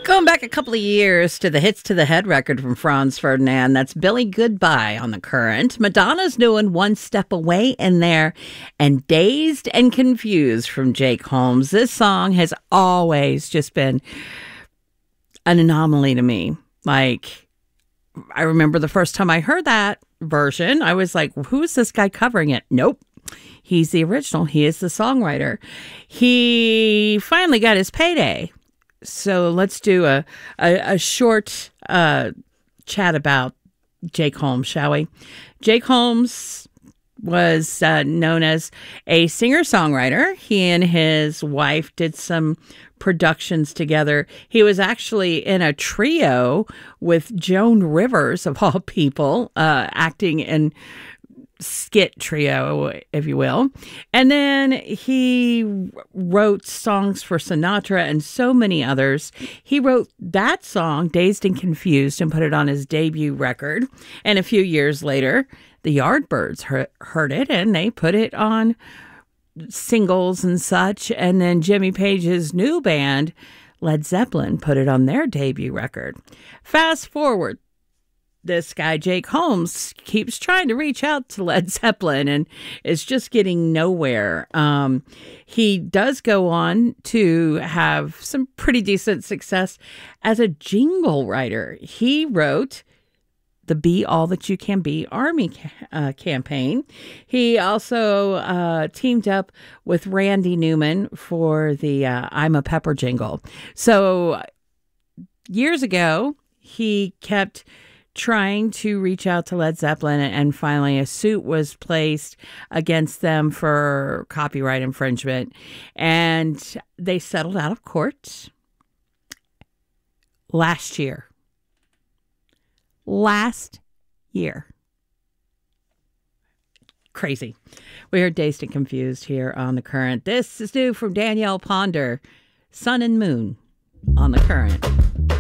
Going back a couple of years to the Hits to the Head record from Franz Ferdinand, that's Billy Goodbye on the Current. Madonna's doing One Step Away in there, and Dazed and Confused from Jake Holmes. This song has always just been an anomaly to me. Like, I remember the first time I heard that version, I was like, who is this guy covering it? Nope. He's the original. He is the songwriter. He finally got his payday. So let's do a short chat about Jake Holmes, shall we? Jake Holmes was known as a singer-songwriter. He and his wife did some productions together. He was actually in a trio with Joan Rivers, of all people, acting in skit trio, if you will. And then he wrote songs for Sinatra and so many others. He wrote that song, Dazed and Confused, and put it on his debut record. And a few years later, the Yardbirds heard it and they put it on singles and such. And then Jimmy Page's new band, Led Zeppelin, put it on their debut record. Fast forward, this guy, Jake Holmes, keeps trying to reach out to Led Zeppelin and is just getting nowhere. He does go on to have some pretty decent success as a jingle writer. He wrote the Be All That You Can Be Army campaign. He also teamed up with Randy Newman for the I'm a Pepper jingle. So years ago, he kept trying to reach out to Led Zeppelin, and finally a suit was placed against them for copyright infringement, and they settled out of court last year. Crazy. We are Dazed and Confused here on The Current. This is new from Danielle Ponder, Sun and Moon on The Current.